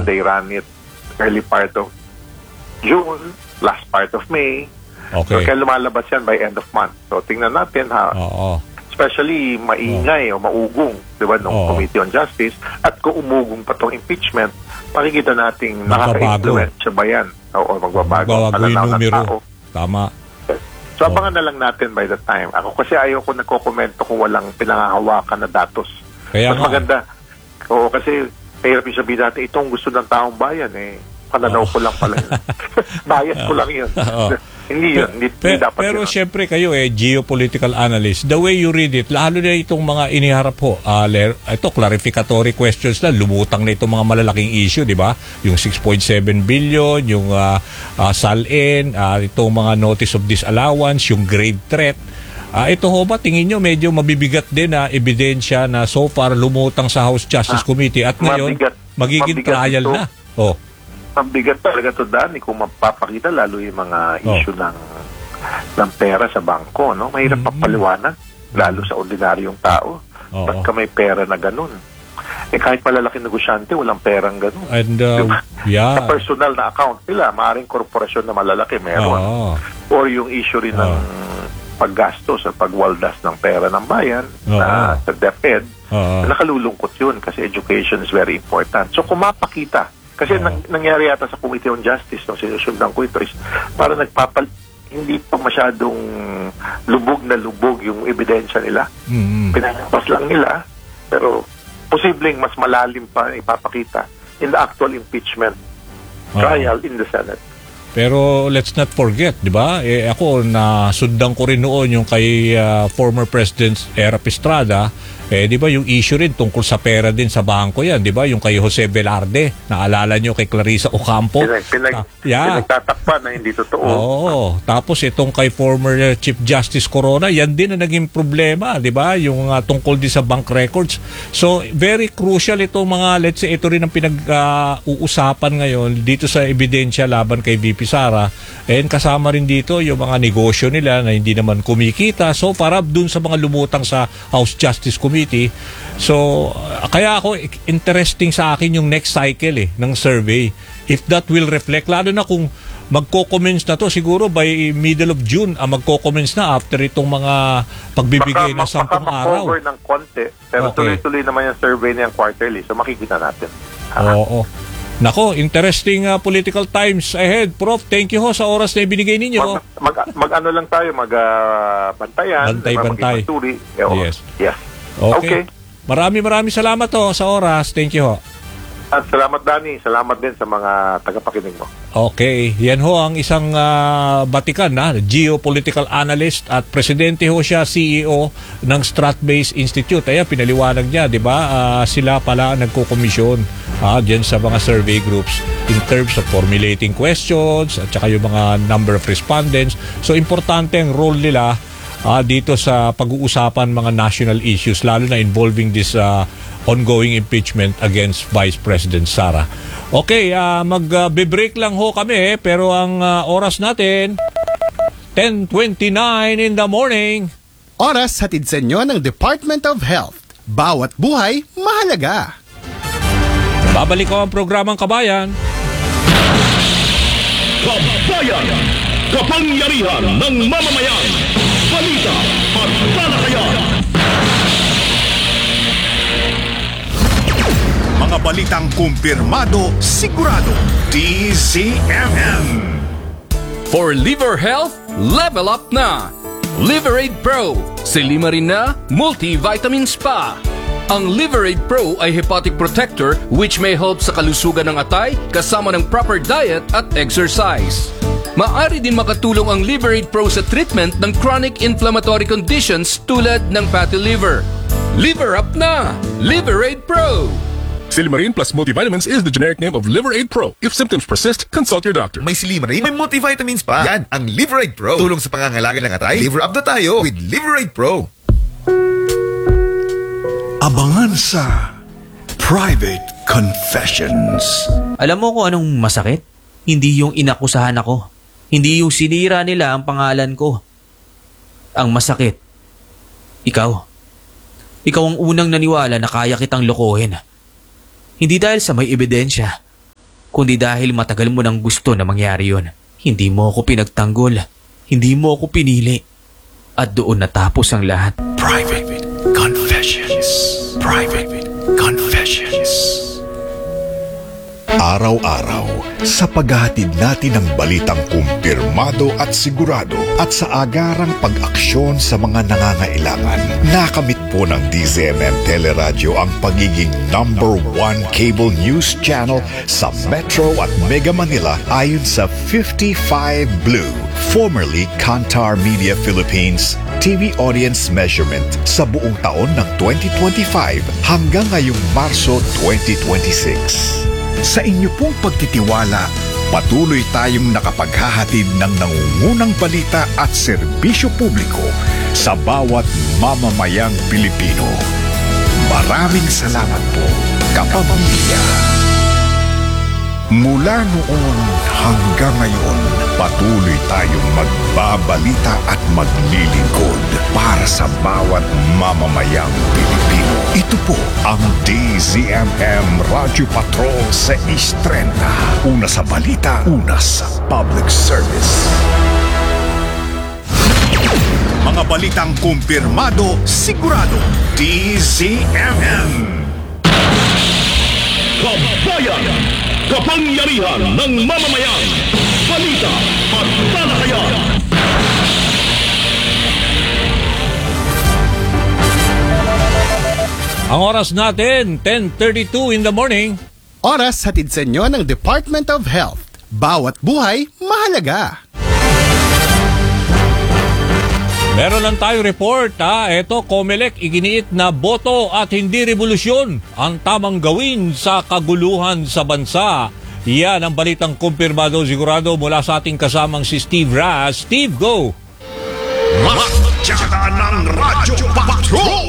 they run it early part of June, last part of May. So, Okay. kaya lumalabas yan by end of month. So, tingnan natin Oo. especially maingay o maugong, di ba, ng Committee on Justice. At kung umugong pa tong impeachment, makikita nating nakaka-influence ba yan o magbabago ang Magbabago yung pananaw ng numero. tao. Tama. So, abangan na lang natin by the time. Ako kasi ayoko nagkokomento kung walang pinangahawakan na datos. Kaya Mas nga. maganda. Oo, kasi mahirap yung sabihin natin, itong gusto ng taong bayan, pananaw ko lang pala yun. Bias ko lang yun. Hindi yun. Hindi dapat Pero yun. syempre kayo geopolitical analyst, the way you read it, lalo na itong mga iniharap ho, ito clarificatory questions na, lumutang na itong mga malalaking issue, di ba? Yung 6.7 billion, yung SALN, itong mga notice of disallowance, yung grave threat. Ito ho ba, tingin nyo medyo mabibigat din na ebidensya na so far lumutang sa House Justice Committee at ngayon magiging trial ito. na? Mabigat talaga ito, Dani, kung mapapakita lalo yung mga issue ng pera sa bangko, no? Mahirap papaliwanag, lalo sa ordinaryong tao. Ba't ka may pera na ganun? Kahit malalaking negosyante, walang perang ganun. And, Sa personal na account nila, maaaring korporasyon na malalaki meron. Or yung issue rin ng paggastos sa pagwaldas ng pera ng bayan sa DepEd, nakalulungkot yun kasi education is very important. So kung mapakita, kasi nangyari yata sa Committee on Justice nung sinusundan ko ito is para hindi pa masyadong lubog na lubog yung ebidensya nila. Pinanapas lang nila, pero posibleng mas malalim pa ipapakita in the actual impeachment trial in the Senate. Pero let's not forget, di ba? Ako, nasundan ko rin noon yung kay former President Erap Estrada. Di ba yung issue rin tungkol sa pera din sa bangko yan, di ba? Yung kay Jose Velarde, naalala nyo kay Clarissa Ocampo. Pinagtatakpan na hindi totoo. Oo. Tapos itong kay former Chief Justice Corona, yan din ang naging problema, di ba? Yung tungkol din sa bank records. So, very crucial itong mga, let's say, ito rin ang pinag-uusapan ngayon dito sa ebidensya laban kay VP Sara. And kasama rin dito yung mga negosyo nila na hindi naman kumikita. So, para dun sa mga lumutang sa House Justice Committee. So, kaya ako, interesting sa akin yung next cycle ng survey. If that will reflect, lalo na kung magko-commence na to, siguro by middle of June, magko-commence na after itong mga pagbibigay na 10 araw. Baka ng konti, pero tuloy-tuloy naman yung survey niyang quarterly, so makikita natin. Oo. Nako, interesting political times ahead. Prof, thank you ho sa oras na ibinigay ninyo. Mag-ano lang tayo, bantayan. Bantay. Yes. Okay. Maraming salamat ho sa oras. Thank you ho. At salamat, Dani. Salamat din sa mga tagapakinig mo. Okay. Yan ho ang isang batikan na geopolitical analyst at presidente ho siya, CEO ng Strat-Based Institute. Ayan, pinaliwanag niya, di ba? Sila pala nagko-komisyon dyan sa mga survey groups in terms of formulating questions at saka yung mga number of respondents. So, importante ang role nila dito sa pag-uusapan mga national issues, lalo na involving this ongoing impeachment against Vice President Sara. Okay, mag-break lang ho kami, pero ang oras natin, 10:29 in the morning. Oras hatid sa inyo ng Department of Health. Bawat buhay, mahalaga. Babalik ko ang programang Kabayan. Kabayan! Kapangyarihan ng mamamayan! Balita at talakayan! Mga balitang kumpirmado, sigurado. DZMM. For liver health, level up na! Liverade Pro, silima rin na multivitamins pa. Ang Liverade Pro ay hepatic protector which may help sa kalusugan ng atay kasama ng proper diet at exercise. Maaari din makatulong ang Liverade Pro sa treatment ng chronic inflammatory conditions tulad ng fatty liver. Liver up na! Liverade Pro! Silimarin plus multivitamins is the generic name of Liverade Pro. If symptoms persist, consult your doctor. May Silimarin, may multivitamins pa. Yan, ang Liverade Pro. Tulong sa pangangalaga ng atay. Liver up na tayo with Liverade Pro. Abangan sa Private Confessions. Alam mo kung anong masakit? Hindi yung inakusahan ako. Hindi yung sinira nila ang pangalan ko. Ang masakit, ikaw. Ikaw ang unang naniwala na kaya kitang lokohin. Hindi dahil sa may ebidensya, kundi dahil matagal mo nang gusto na mangyari yon. Hindi mo ako pinagtanggol, hindi mo ako pinili, at doon natapos ang lahat. Private Confessions. Private Confessions. Araw-araw sa paghahatid natin ng balitang kumpirmado at sigurado at sa agarang pag-aksyon sa mga nangangailangan. Nakamit po ng DZMM Teleradyo ang pagiging #1 cable news channel sa Metro at Mega Manila ayon sa 55 Blue, formerly Kantar Media Philippines, TV audience measurement sa buong taon ng 2025 hanggang ngayong Marso 2026. Sa inyo pong pagtitiwala, patuloy tayong nakapaghahatid ng nangungunang balita at serbisyo publiko sa bawat mamamayang Pilipino. Maraming salamat po, kapamilya. Mula noon hanggang ngayon, patuloy tayong magbabalita at maglilingkod para sa bawat mamamayang Pilipino. Ito po ang DZMM Radyo Patrol sa East 30. Una sa balita, una sa public service. Mga balitang kumpirmado, sigurado, DZMM. Kabayan! Kapangyarihan ng mamamayan! Balita at talakayan! Ang oras natin, 10:32 in the morning. Oras hatid sa inyo ng Department of Health. Bawat buhay, mahalaga. Meron lang tayo report Ito, COMELEC iginiit na boto at hindi revolusyon ang tamang gawin sa kaguluhan sa bansa. Yan ang balitang kumpirmado sigurado mula sa ating kasamang si Steve Raz. Steve, go! Magsada ng Radyo Patrol!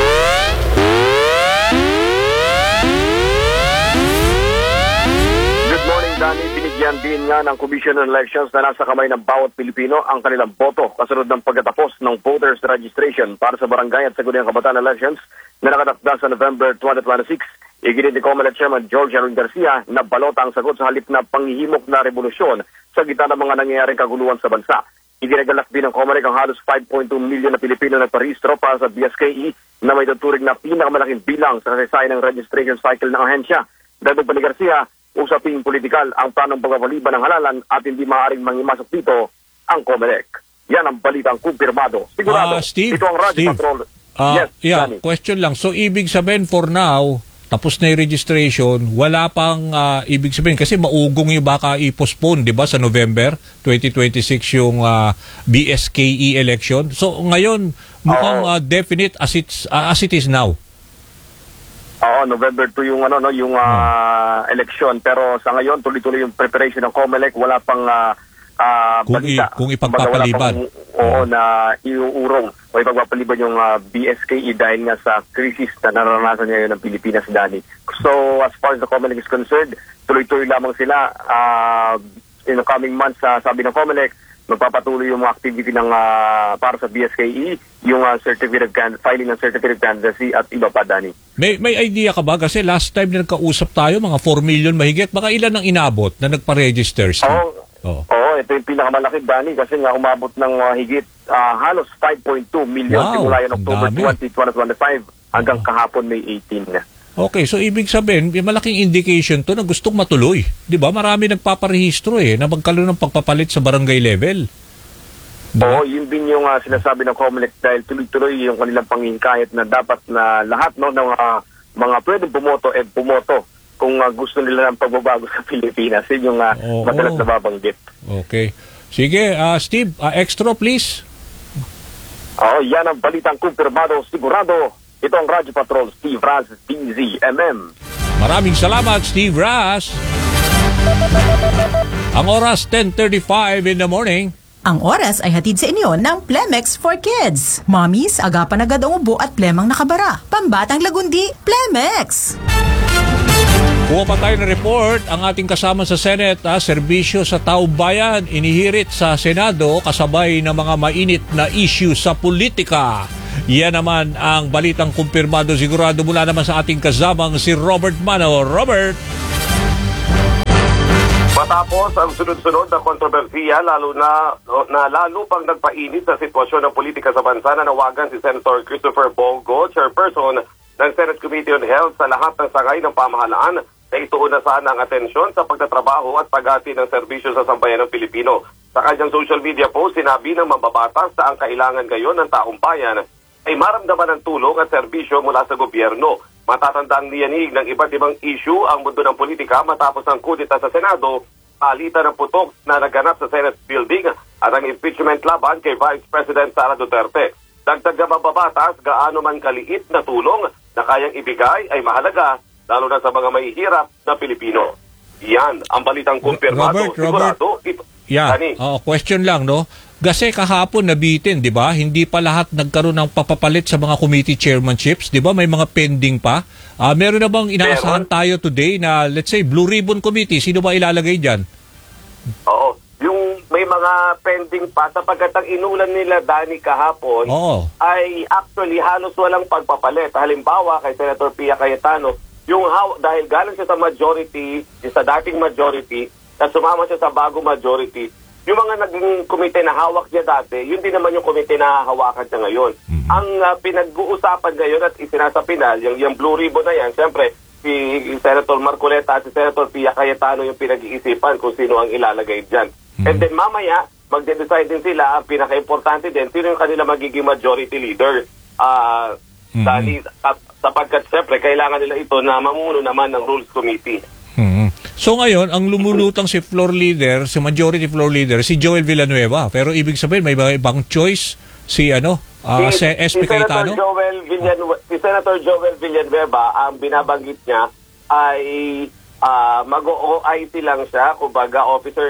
Dani, binigyan din nga ng Commission on Elections na nasa kamay ng bawat Pilipino ang kanilang boto kasunod ng pagkatapos ng voters registration para sa barangay at Sangguniang Kabataan elections na nakatakda sa November 2026. Iginit ni COMELEC Chairman George Aaron Garcia na balota ang sagot sa halip na panghihimok na revolusyon sa gitna ng mga nangyayaring kaguluhan sa bansa. Iginagalak din ng COMELEC ang halos 5.2 milyon na Pilipino na parehistro para sa BSKE na may tuturing na pinakamalaking bilang sa kasaysayan ng registration cycle ng ahensya. Dagdag pa ni Garcia, usaping politikal ang planong pagpapaliban ng halalan at hindi maaaring mangimasok dito ang COMELEC. Yan ang balitang kumpirmado. Sigurado, Steve, ito ang Radyo Patrol. Yes, Danny. Question lang. So, ibig sabihin for now, tapos na yung registration, wala pang ibig sabihin, kasi maugong yung baka i-postpone, di ba, sa November 2026 yung BSKE election. So, ngayon, mukhang definite as it is now. Oo, November 2 yung election, pero sa ngayon tuloy-tuloy yung preparation ng COMELEC, wala pang balita. Kung ipagpapaliban. Na iuurong o ipagpapaliban yung BSKE dahil nga sa crisis na naranasan ngayon ng Pilipinas, Dani. So as far as the COMELEC is concerned, tuloy-tuloy lamang sila in the coming months. Sabi ng COMELEC, magpapatuloy yung mga activity ng para sa BSKE, yung filing ng certificate of candidacy at iba pa, Dani. May idea ka ba? Kasi last time na nagkausap tayo, mga 4 million mahigit, baka ilan ang inabot na nagpa-register? Oo, ito yung pinakamalaki, Dani, kasi nga umabot ng higit halos 5.2 million simula yung October 20, 2025 hanggang kahapon May 18 na. Okay, so ibig sabihin, may malaking indication to na gustong matuloy. Di ba? Marami nagpaparehistro na magkaroon ng pagpapalit sa barangay level. Oo, yun din yung sinasabi ng COMELEC dahil tuloy-tuloy yung kanilang panghihikayat na dapat na lahat ng mga pwedeng pumoto kung gusto nila ng pagbabago sa Pilipinas. Yun yung madalas nababanggit. Okay. Sige, Steve, extra please. Oo, yan ang balitang kumpirmado, sigurado. Ito ang Radyo Patrol, Steve Raz, DZMM. Maraming salamat, Steve Raz. Ang oras, 10:35 in the morning. Ang oras ay hatid sa inyo ng Plemex for Kids. Mommies, agapan agad ang ubo at plemang nakabara. Pambatang lagundi, Plemex! Kuha pa tayo ng report. Ang ating kasama sa Senate, serbisyo sa taong bayan, inihirit sa Senado kasabay ng mga mainit na issue sa politika. Yan naman ang balitang kumpirmado sigurado mula naman sa ating kasamang si Robert Mano. Robert! Matapos ang sunod-sunod na kontrobersiya, lalo pang nagpainit sa sitwasyon ng politika sa bansa, na nawagan si Senator Christopher Bongo, chairperson ng Senate Committee on Health, sa lahat ng sangay ng pamahalaan na ituon na sana ang atensyon sa pagtatrabaho at paghati ng serbisyo sa sambayan ng Pilipino. Sa kanyang social media post, sinabi ng mambabatas na ang kailangan ngayon ng taong bayan ay maramdaman ng tulong at serbisyo mula sa gobyerno. Matatandang niyanig ng iba't ibang issue ang mundo ng politika matapos ang kudeta sa Senado, alitan ng putok na naganap sa Senate building at ang impeachment laban kay Vice President Sara Duterte. Dagdag na mababatas, gaano man kaliit na tulong na kayang ibigay ay mahalaga, lalo na sa mga mahihirap na Pilipino. Yan ang balitang kumpirmado. Robert, question lang, no? Kasi kahapon nabitin, di ba? Hindi pa lahat nagkaroon ng papapalit sa mga committee chairmanships, di ba? May mga pending pa. Meron na bang inaasahan tayo today na, let's say, Blue Ribbon Committee? Sino ba ilalagay dyan? Oo. Yung may mga pending pa, sapagkat ang inulan nila, Danny, kahapon, ay actually halos walang pagpapalit. Halimbawa, kay Senator Pia Cayetano, dahil galing siya sa majority, sa dating majority, at sumama siya sa bagong majority, yung mga naging komite na hawak niya dati, yun din naman yung komite na hawakan niya ngayon. Ang pinag-uusapan ngayon at isinasapinal, yung Blue Ribbon na yan, siyempre, si Senator Marcoleta at si Senator Pia Cayetano yung pinag-iisipan kung sino ang ilalagay dyan. And then mamaya, magde-decide din sila, ang pinaka-importante din, sino yung kanila magiging majority leader. Sapagkat siyempre, kailangan nila ito na mamuno naman ng Rules Committee. So ngayon, ang lumulutang si majority floor leader, si Joel Villanueva. Pero ibig sabihin, may ibang choice si SP Cayetano? Si Senator Joel Villanueva, ang binabanggit niya ay mag-OIC lang siya, kumbaga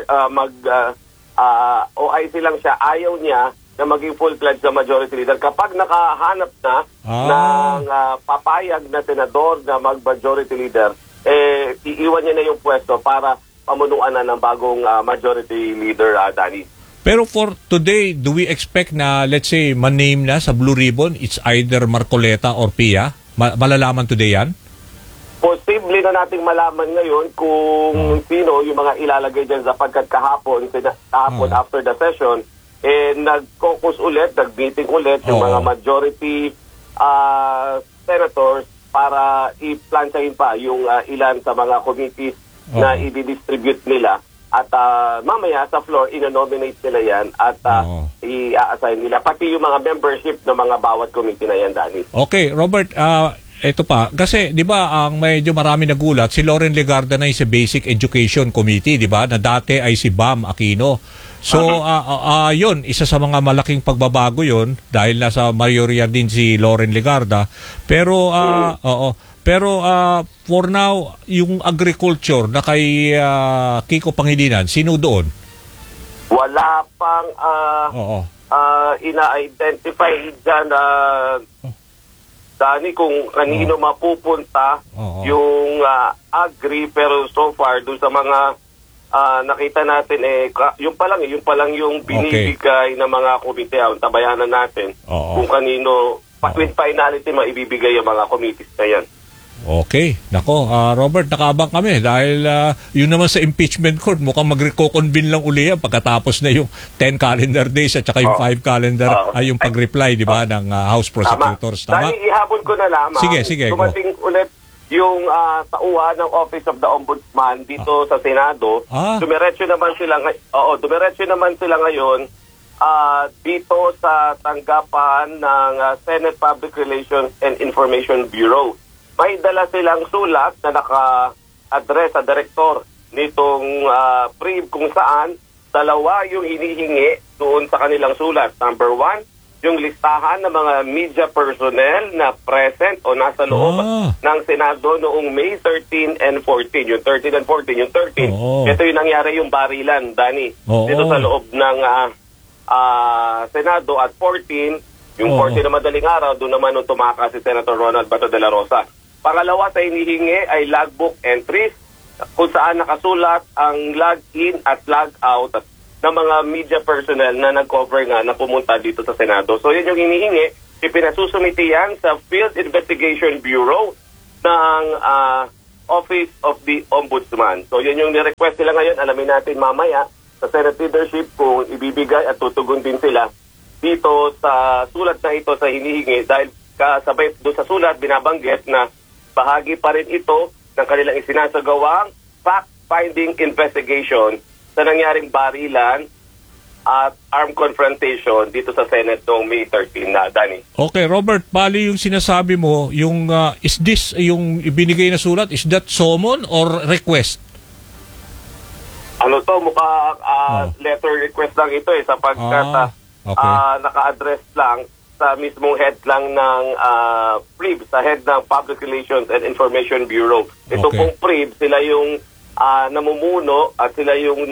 OIC lang siya, ayaw niya na maging full-fledged na majority leader. Kapag nakahanap na ng papayag na senador na mag-majority leader, iiwan niya na yung pwesto para pamunuan na ng bagong majority leader, Danny. Pero for today, do we expect na, let's say, man-name na sa Blue Ribbon, it's either Marcoleta or Pia? Malalaman today yan? Posible na nating malaman ngayon kung sino yung mga ilalagay dyan, sapagkat kahapon after the session, nag-focus ulit, nag-meeting ulit yung mga majority senators para i-planchahin pa yung ilan sa mga committees na i-distribute nila. At mamaya sa floor, ino-nominate nila yan at i-assign nila. Pati yung mga membership ng mga bawat committee na yan, Danny. Okay, Robert, ito pa. Kasi, di ba, ang medyo marami nagulat, si Loren Legarda na yung sa Basic Education Committee, di ba, na dati ay si Bam Aquino. So, yun, isa sa mga malaking pagbabago yun dahil nasa mayorya din si Loren Legarda. Pero, for now, yung agriculture na kay Kiko Pangilinan, sino doon? Wala pang ina-identify dyan Dani, kung kanino mapupunta yung agri, pero so far, doon sa mga nakita natin yung pa lang yung binibigay ng mga komite. Tabayanan natin kung kanino with finality maibibigay yung mga committees na yan. Okay. Nako, Robert, nakaabang kami dahil yun naman sa impeachment court, mukhang mag-reconvene lang uli yan pagkatapos na yung 10 calendar days at saka yung 5 calendar ay yung pag-reply, di ba, ng House prosecutors. Tama? Dahil ihabol ko na lamang. Sige. Dumating ulit yung tauhan ng Office of the Ombudsman dito sa Senado. Dumiretso naman sila ngayon dito sa tanggapan ng Senate Public Relations and Information Bureau. May dala silang sulat na naka-address sa direktor nitong PRIB, kung saan dalawa yung hinihingi doon sa kanilang sulat. Number 1, yung listahan ng mga media personnel na present o nasa loob ng Senado noong May 13 and 14. Yung 13 and 14. Yung 13, ito yung nangyari yung barilan, Danny. Dito sa loob ng Senado. At 14, yung 14 na madaling araw, doon naman nung tumakas si Senator Ronald Bato de la Rosa. Pangalawa sa hinihingi ay logbook entries kung saan nakasulat ang log-in at log-out ng mga media personnel na nag-cover nga na pumunta dito sa Senado. So yun yung hinihingi. Ipinasusumiti yan sa Field Investigation Bureau ng Office of the Ombudsman. So yun yung ni-request nila ngayon. Alamin natin mamaya sa Senate leadership kung ibibigay at tutugon din sila dito sa sulat na ito sa hinihingi dahil kasabay doon sa sulat binabanggit na bahagi pa rin ito ng kanilang isinasagawang fact-finding investigation sa nangyaring barilan at armed confrontation dito sa Senate noong May 13 na, Danny. Okay, Robert, bali yung sinasabi mo, yung is this, yung ibinigay na sulat, is that summon or request? Ano to, letter request lang ito sapagkat naka-address lang sa mismong head lang ng PRIB, sa head ng Public Relations and Information Bureau. Ito pong PRIB, sila yung namumuno at sila yung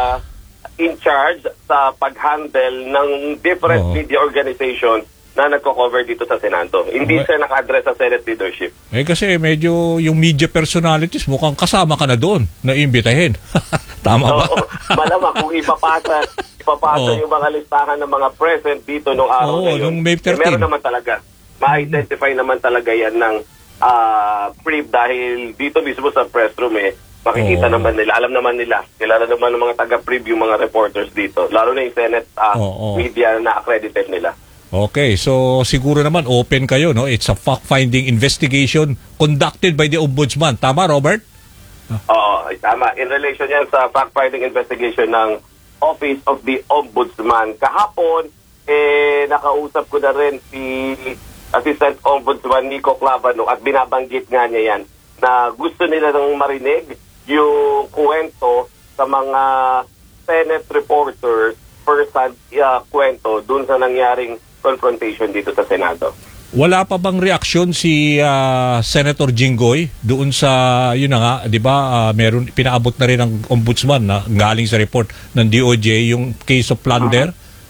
in charge sa pag-handle ng different media organization na nagko-cover dito sa Senado. Hindi siya naka-address sa Senate leadership. Kasi medyo yung media personalities mukhang kasama ka na doon na imbitahin. Tama ba? Malamang kung ipapasa yung mga listahan ng mga present dito nung araw na yun. May 13. Meron naman talaga. Ma-identify naman talaga yan ng PRIB dahil dito mismo sa press room makikita naman nila, alam naman nila, kilala naman ng mga taga-PRIB yung mga reporters dito, lalo na yung Senate media na accredited nila. Okay, so siguro naman open kayo, no? It's a fact-finding investigation conducted by the Ombudsman. Tama, Robert? Oo, tama. In relation yan sa fact-finding investigation ng Office of the Ombudsman. Kahapon, nakausap ko na rin si Assistant Ombudsman Nico Clavano at binabanggit nga niya yan na gusto nila nang marinig yung kwento sa mga Senate reporters first-hand kwento dun sa nangyaring confrontation dito sa Senado. Wala pa bang reaksyon si Senator Jinggoy doon sa, yun na nga, di ba, meron, pinaabot na rin ng Ombudsman na galing sa report ng DOJ yung case of plunder?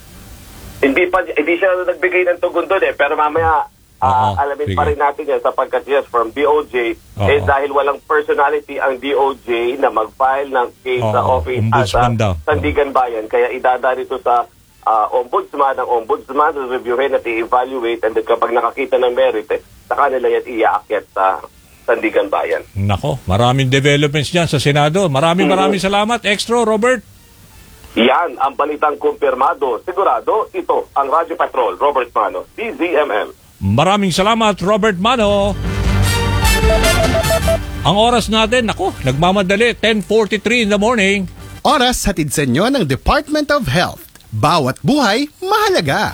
Hindi siya nagbigay ng tugon doon pero mamaya alamin pa rin natin yan sapagkat from DOJ dahil walang personality ang DOJ na mag-file ng case sa office sa Sandigan Bayan. Kaya idada rito sa Ombudsman. Ang Ombudsman will reviewin at i-evaluate and kapag nakakita ng merit, sa kanila yan iaakyat sa Sandigan Bayan. Nako, maraming developments dyan sa Senado. Maraming salamat, Extra Robert. Yan ang balitang kumpirmado. Sigurado, ito ang Radyo Patrol. Robert Mano, DZMM. Maraming salamat, Robert Mano. Ang oras natin, nagmamadali, 10:43 in the morning. Oras hatid sa inyo ng Department of Health. Bawat buhay, mahalaga.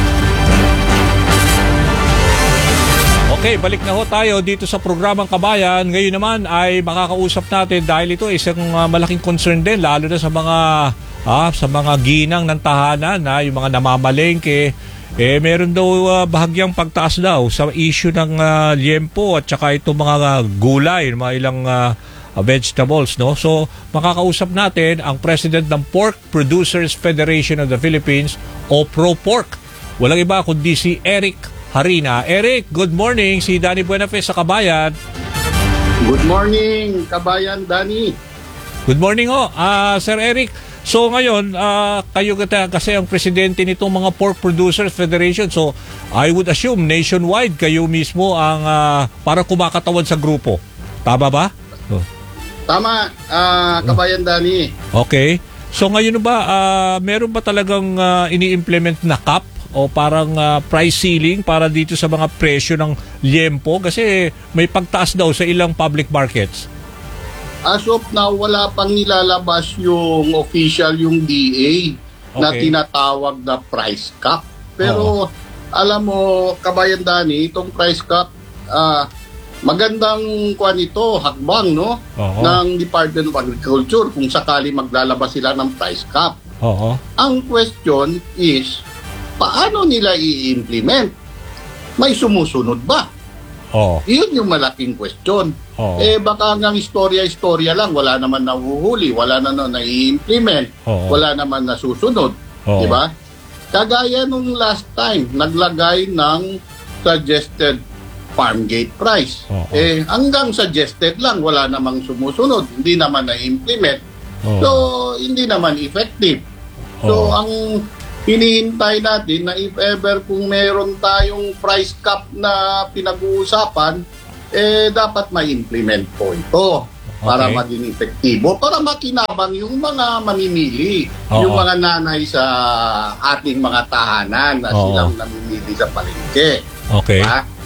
Okay, balik na tayo dito sa programang Kabayan. Ngayon naman ay makakausap natin dahil ito isang malaking concern din, lalo na sa mga ginang ng tahanan, yung mga namamalengke. Meron daw bahagyang pagtaas daw sa issue ng liempo at saka itong mga gulay, mga ilang vegetables, no? So, makakausap natin ang President ng Pork Producers Federation of the Philippines o ProPork. Walang iba kundi si Eric Harina. Eric, good morning. Si Danny Buenafe sa Kabayan. Good morning, Kabayan Danny. Good morning Sir Eric. So ngayon, kayo kasi ang presidente nitong mga Pork Producers Federation. So I would assume nationwide kayo mismo ang para kumakatawan sa grupo. Tama ba? Tama, Kabayan Danny. Okay. So ngayon ba, meron ba talagang ini-implement na cap o parang price ceiling para dito sa mga presyo ng liempo? Kasi may pagtaas daw sa ilang public markets. As of now, wala pang nilalabas yung official, yung DA na tinatawag na price cap. Pero alam mo, Kabayan Danny, itong price cap, magandang hakbang, no? Ng Department of Agriculture kung sakali maglalabas sila ng price cap. Ang question is, paano nila i-implement? May sumusunod ba? Yun yung malaking question. Baka hanggang istorya lang, wala naman nahuhuli, wala na nai-implement, wala naman nasusunod. Diba? Kagaya nung last time, naglagay ng suggested farm gate price. Hanggang suggested lang, wala namang sumusunod, hindi naman na-implement. So, hindi naman effective. So, ang hinihintay natin na if ever kung meron tayong price cap na pinag-uusapan, dapat ma-implement po ito para maging epektibo, para makinabang yung mga mamimili, yung mga nanay sa ating mga tahanan na silang namimili sa palengke. Okay.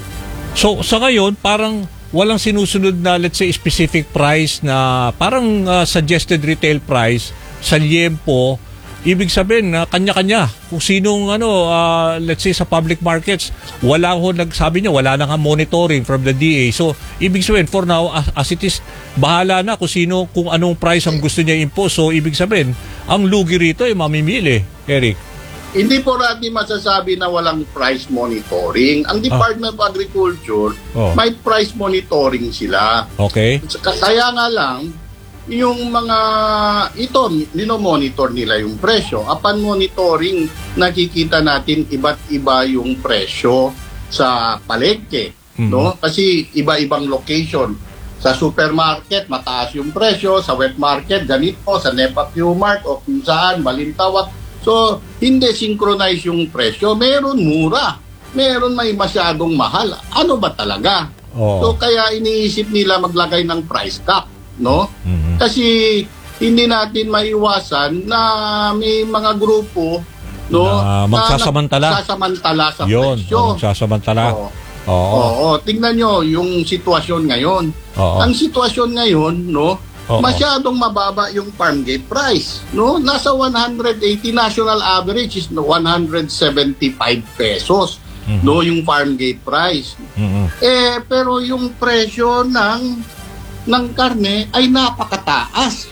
So, sa ngayon, parang walang sinusunod na, let's say, specific price na parang suggested retail price sa liempo. Ibig sabihin na kanya-kanya. Kung sinong, let's say, sa public markets, wala na nga monitoring from the DA. So, ibig sabihin, for now, as it is, bahala na kung anong price ang gusto niya impose. So, ibig sabihin, ang lugi rito ay mamimili, Eric. Hindi po natin masasabi na walang price monitoring. Ang Department of Agriculture, may price monitoring sila. Okay. Kaya nga lang, yung mga ito, ninomonitor nila yung presyo. Upon monitoring, nakikita natin iba't iba yung presyo sa palengke. No? Kasi iba-ibang location. Sa supermarket, mataas yung presyo. Sa wet market, ganito. Sa NEPA Q-Mart o kung saan, Balintawak. So, hindi synchronize yung presyo. Meron mura. Meron may masyadong mahal. Ano ba talaga? So, kaya iniisip nila maglagay ng price cap, no? Kasi hindi natin maiwasan na may mga grupo, no, magsasamantala sa presyo. Magsasamantala. Oo. Tingnan nyo yung sitwasyon ngayon. Ang sitwasyon ngayon, no, masyadong mababa yung farm gate price, no? Nasa 180, national average is 175 pesos, no, yung farm gate price. Pero yung presyo ng karne ay napakataas.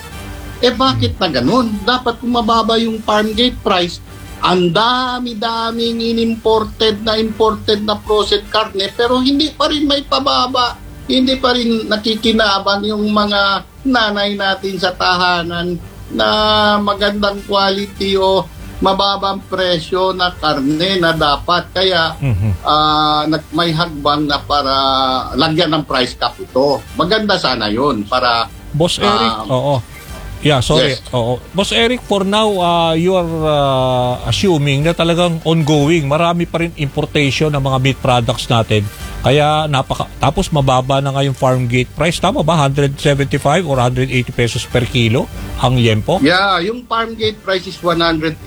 Bakit na ganun? Dapat kung mababa yung farm gate price, ang dami-daming imported na processed karne, pero hindi pa rin may pababa. Hindi pa rin nakikinabang yung mga nanay natin sa tahanan na magandang quality o mababang presyo na karne na dapat. Kaya may hagbang na para lagyan ng price cap ito. Maganda sana yun para... Boss Eric, Yeah, sorry. Yes. Boss Eric, for now, you are assuming na talagang ongoing. Marami pa rin importation ng mga meat products natin. Kaya tapos mababa na nga yung farm gate price. Tama ba? 175 or 180 pesos per kilo ang liempo? Yeah, yung farm gate price is 180.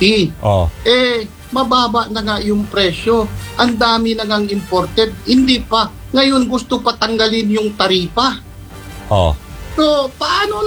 Mababa na nga yung presyo. Ang dami na ngang imported. Hindi pa. Ngayon gusto pa tanggalin yung taripa. So, paano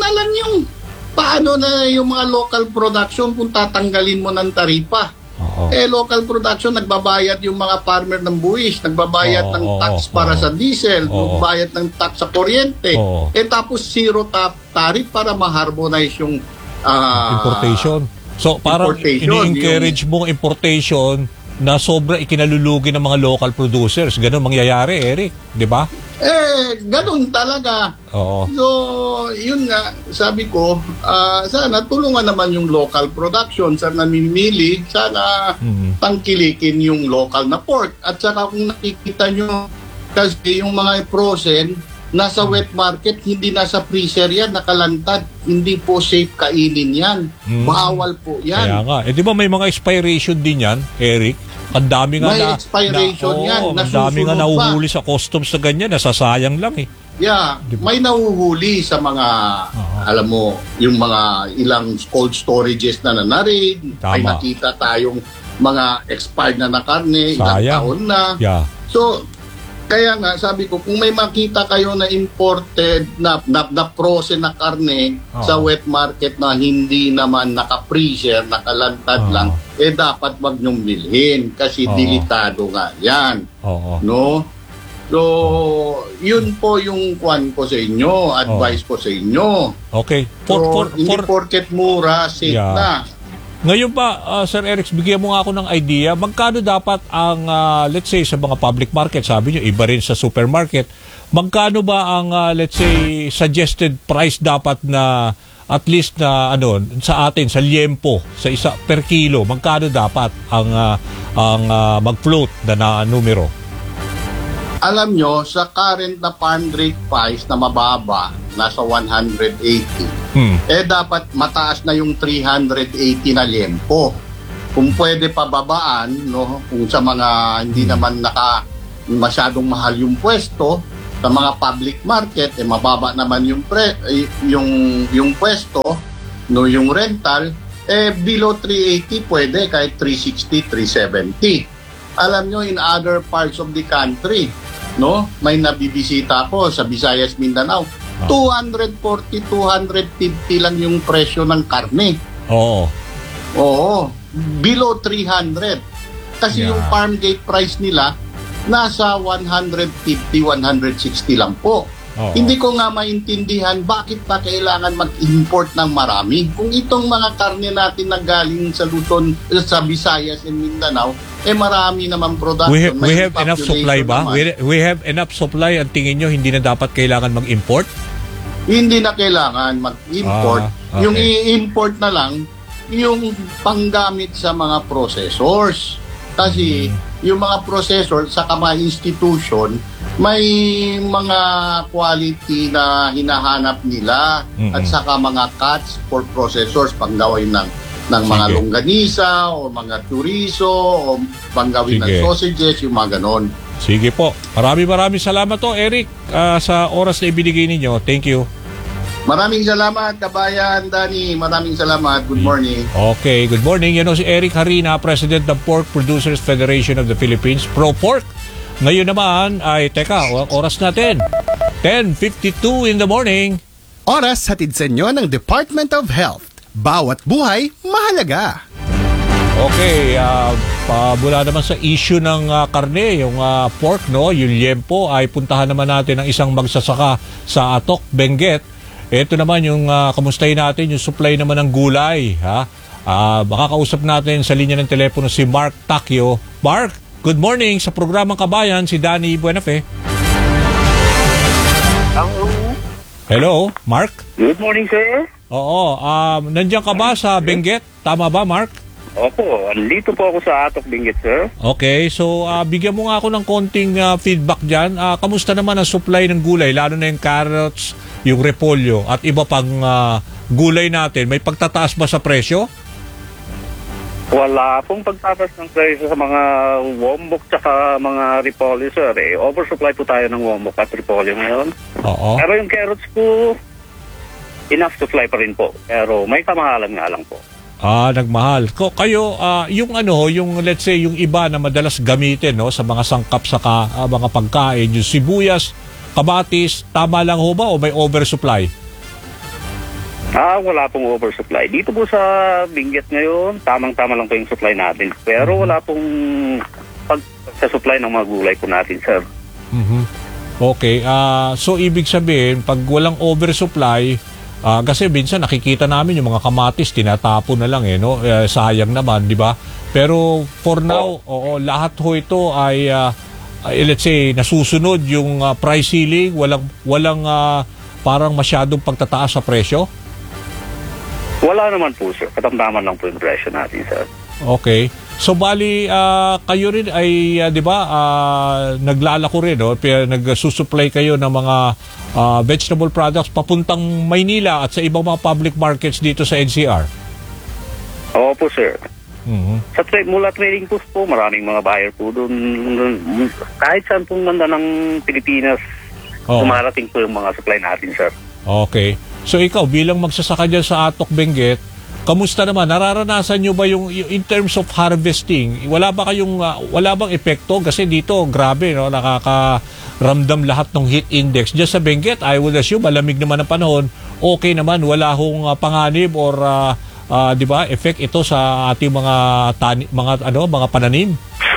na yung mga local production kung tatanggalin mo ng taripa? Local production, nagbabayad yung mga farmer ng buwis, nagbabayad ng tax para sa diesel, nagbabayad ng tax sa kuryente. Tapos zero tariff para ma-harmonize yung importation. So, parang ini-encourage mong importation na sobra ikinalulugi ng mga local producers. Ganun mangyayari, Eric. Di ba? Ganun talaga. So, yun nga, sabi ko, sana tulungan naman yung local production. Sana namimili, sana tangkilikin yung local na pork. At saka kung nakikita nyo, kasi yung mga frozen, nasa wet market, hindi nasa freezer yan, nakalantad. Hindi po safe kainin yan. Bawal po yan. Kaya nga. Di ba may mga expiration din yan, Eric? Ang dami nga may expiration yan. Ang dami nga nahuhuli sa customs sa ganyan, nasasayang lang eh. Yeah, may nahuhuli sa mga, alam mo, yung mga ilang cold storages na nanarid. May nakita tayong mga expired na karne, ilang taon na. So, kaya nga, sabi ko, kung may makita kayo na imported, na frozen na karne sa wet market na hindi naman naka-freezer, nakalantad lang, dapat wag nyong bilhin kasi delikado nga yan. No? So, yun po yung kwan ko sa inyo, advice ko sa inyo. Okay. Hindi porket mura, safe na. Ngayon ba, Sir Eric, bigyan mo nga ako ng idea, magkano dapat ang, let's say, sa mga public market, sabi nyo, iba rin sa supermarket, magkano ba ang, let's say, suggested price dapat na, at least na, sa atin, sa liempo, sa isa per kilo, magkano dapat ang mag-float na numero? Alam nyo, sa current na farm gate price na mababa, nasa 180, dapat mataas na yung 380 na liempo. Kung pwede pababaan, no, kung sa mga hindi naman masyadong mahal yung pwesto, Sa mga public market, mababa naman yung pwesto, no, yung rental, below 380 pwede, kahit 360, 370. Alam nyo, in other parts of the country, no, may nabibisita ko sa Visayas, Mindanao, 240, 250 lang yung presyo ng karne. Oo, below 300. Kasi yung farm gate price nila, nasa 150, 160 lang po. Hindi ko nga maintindihan bakit pa kailangan mag-import ng marami. Kung itong mga karne natin na galing sa Luzon, sa Visayas and Mindanao, marami naman production. We have enough supply ba? We have enough supply, ang tingin nyo hindi na dapat kailangan mag-import? Hindi na kailangan mag-import. Okay. Yung i-import na lang, yung panggamit sa mga processors. Kasi yung mga processor sa mga institution, may mga quality na hinahanap nila at saka mga cuts for processors panggawin ng mga longganisa o mga chorizo o panggawin ng sausages, yung mga ganon. Sige po. Maraming salamat to, Eric, sa oras na ibinigay ninyo. Thank you. Maraming salamat, kabayan Danny. Maraming salamat. Good morning. Okay, good morning. Yan si Eric Harina, President ng Pork Producers Federation of the Philippines, Pro-Pork. Ngayon naman ay, oras natin, 10:52 in the morning. Oras hatid sa inyo ng Department of Health. Bawat buhay, mahalaga. Okay, mula naman sa issue ng karne, yung pork, no, yung liempo, ay puntahan naman natin ang isang magsasaka sa Atok, Benguet. Ito naman yung kamustahin natin, yung supply naman ng gulay. Makakausap natin sa linya ng telepono si Mark Takyo. Mark, good morning sa programang Kabayan, si Danny Buenafe. Hello, Mark? Good morning, sir. Oo, nandiyan ka ba sa Benguet? Tama ba, Mark? Opo, andito po ako sa Atok, Benguet, sir. Okay, so bigyan mo nga ako ng konting feedback dyan. Kamusta naman ang supply ng gulay, lalo na yung carrots, yung repolyo, at iba pang gulay natin? May pagtataas ba sa presyo? Wala pong pagtataas ng presyo sa mga wombok tsaka mga repolyo, sir. Oversupply po tayo ng wombok at repolyo ngayon. Oo. Pero yung carrots po, enough supply pa rin po. Pero may kamahalan nga lang po. Nagmahal. Kayo, yung let's say, yung iba na madalas gamitin, no, sa mga sangkap sa mga pagkain, yung sibuyas, kamatis, tama lang ho ba o may oversupply? Wala pong oversupply. Dito po sa Benguet ngayon, tamang-tama lang po yung supply natin. Pero wala pong pag-supply ng mga gulay po natin, sir. Okay. So, ibig sabihin, pag walang oversupply, kasi minsan nakikita namin yung mga kamatis tinatapon na lang no? Sayang naman, di ba? Pero for now, lahat ho ito ay let's say nasusunod yung price ceiling, walang parang masyadong pagtataas sa presyo. Wala naman po, sir. Katamtaman lang po yung presyo natin, sir. Okay. So bali kayo rin ay 'di ba naglalako rin, no? Nagsusupply kayo ng mga vegetable products papuntang Maynila at sa ibang mga public markets dito sa NCR. Opo, sir. Sa mula trading post po, maraming mga buyer po doon. Kahit saan pong banda ng Pilipinas, dumarating po yung mga supply natin, sir. Okay. So ikaw bilang magsasaka dyan sa Atok, Benguet, kamusta naman? Nararanasan nyo ba yung in terms of harvesting? Wala bang epekto? Kasi dito, grabe, no? Nakakaramdam lahat ng heat index. Diyan sa Benguet, I would assume, malamig naman ang panahon. Okay naman, wala hong panganib or, di ba, effect ito sa ating mga pananim?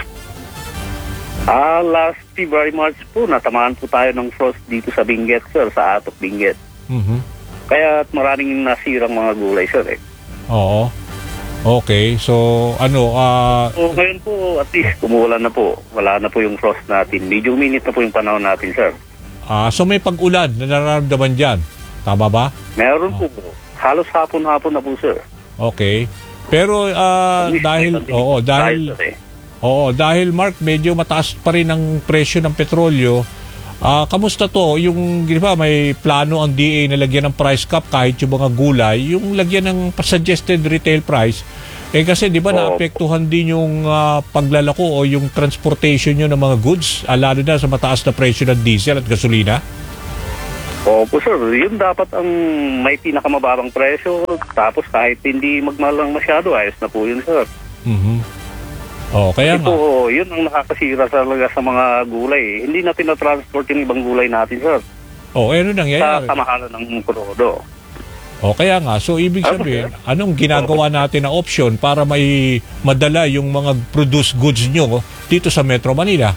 Last February, March po, natamaan po tayo ng frost dito sa Benguet, sir, sa Atok, Benguet. Kaya maraming nasirang mga gulay, sir, Oo. Okay. So, ngayon po, at least, kumuulan na po. Wala na po yung frost natin. Medyo minute na po yung panahon natin, sir. So, may pag-ulan na nararamdaman dyan. Tama ba? Meron po. Halos hapon-hapon na po, sir. Okay. Pero, dahil Mark, medyo mataas pa rin ang presyo ng petrolyo. Kamusta to? Yung, di ba, may plano ang DA na lagyan ng price cap kahit yung mga gulay, yung lagyan ng suggested retail price, Kasi di ba naapektuhan din yung paglalako o yung transportation nyo ng mga goods, lalo na sa mataas na presyo ng diesel at gasolina? Opo sir, yun dapat ang may pinakamababang presyo, tapos kahit hindi magmalang masyado, ayos na po yun sir. Kaya nga. Po, yun ang nakakasira talaga sa mga gulay. Hindi natin na-transport yung ibang gulay natin sir. Ano nangyayari? Sa kamahalan ng krudo. Kaya nga, so ibig sabihin, anong ginagawa natin na option para may madala yung mga produced goods nyo dito sa Metro Manila?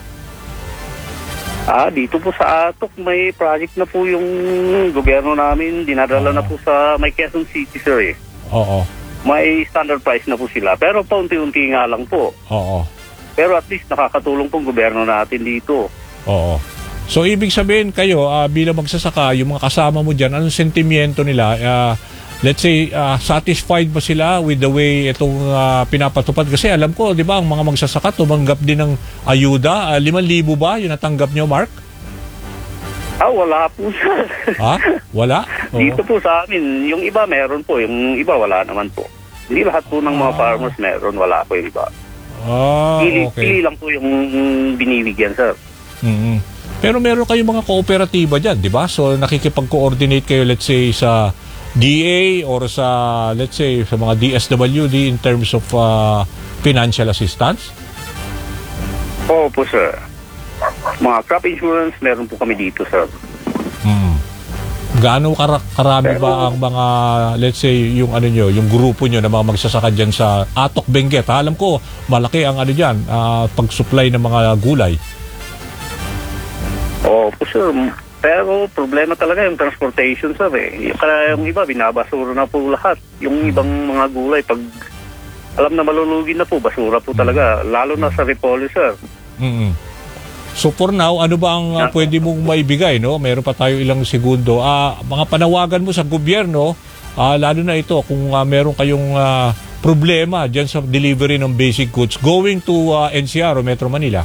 Dito po sa Atok, may project na po yung gobyerno namin, dinadala na po sa may Quezon City, sir. May standard price na po sila, pero paunti-unti nga lang po. Pero at least nakakatulong pong gobyerno natin dito. So ibig sabihin kayo, bilang magsasaka, yung mga kasama mo dyan, anong sentimiento nila? Let's say, satisfied ba sila with the way itong pinapatupad? Kasi alam ko, di ba, ang mga magsasaka tumanggap din ng ayuda. 5,000 ba yung natanggap nyo, Mark? Wala po sir. Wala? Dito po sa amin, yung iba meron po, yung iba wala naman po. Hindi lahat po ng mga farmers meron, wala po yung iba. Pili lang po yung binibigyan, sir. Pero meron kayong mga kooperatiba dyan, di ba? So nakikipag-coordinate kayo, let's say, sa DA or sa, let's say, sa mga DSWD in terms of financial assistance? Opo, sir. Mga crop insurance, meron po kami dito, sir. Gaano karami ba ang mga, let's say, yung yung grupo nyo na mga magsasaka dyan sa Atok, Benguet? Alam ko, malaki ang dyan, pag-supply ng mga gulay. Opo, sir. Pero problema talaga yung transportation, sir. Kaya yung iba, binabasura na po lahat. Yung ibang mga gulay, pag alam na malulugin na po, basura po talaga. Lalo na sa Repolyo, sir. So for now, ano ba ang pwede mong maibigay, no? Meron pa tayo ilang segundo. Mga panawagan mo sa gobyerno, lalo na ito, kung meron kayong problema dyan sa delivery ng basic goods going to NCR o Metro Manila.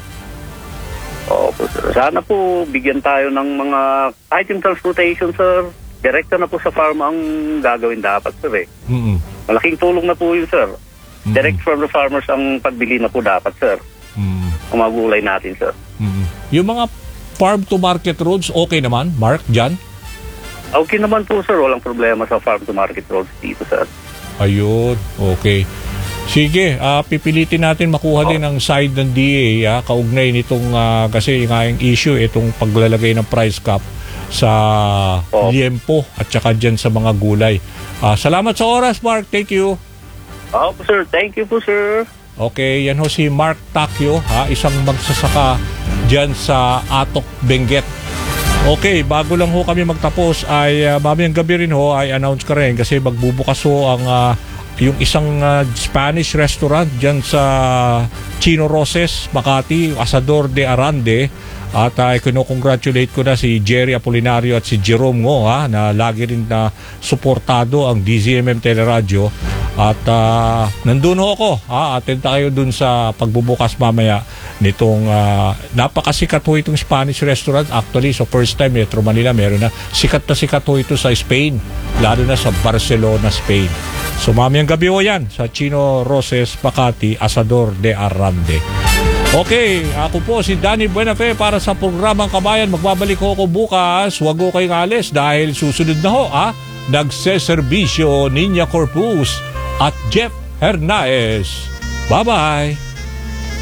Opo, sir. Sana po bigyan tayo ng mga, kahit yung transportation, sir, direkta na po sa farm ang gagawin dapat, sir. Malaking tulong na po yun, sir. Direct from the farmers ang pagbili na po dapat, sir. Ang mga gulay natin, sir. Yung mga farm to market roads, okay naman, Mark, dyan? Okay naman po, sir. Walang problema sa farm to market roads dito, sir. Ayun, okay. Sige, pipilitin natin makuha din ang side ng DA, kaugnay nitong, kasi nga yung issue, itong paglalagay ng price cap sa liempo at saka dyan sa mga gulay. Salamat sa oras, Mark. Thank you. Sir. Thank you po, sir. Okay, yan ho si Mark Takyo, isang magsasaka dyan sa Atok, Benguet. Okay, bago lang ho kami magtapos ay mamayang gabi rin ho ay announce ka rin kasi magbubukas ho ang yung isang Spanish restaurant dyan sa Chino Roses, Makati, Asador de Arande. At kinocongratulate ko na si Jerry Apolinario at si Jerome Ngo na lagi rin na suportado ang DZMM Teleradyo. At nandun ho ako. Atenta kayo dun sa pagbubukas mamaya nitong napakasikat ho itong Spanish restaurant. Actually, so first time Metro Manila meron na. Sikat ho ito sa Spain. Lalo na sa Barcelona, Spain. So mamayang gabi ho yan sa Chino Roses, Makati, Asador de Arande. Okay, ako po si Danny Buenafe para sa programang Kabayan. Magbabalik ho ako bukas. Huwag ho kayong alis dahil susunod na ho, nagseserbisyo Ninya Corpus at Jeff Hernaez. Bye-bye!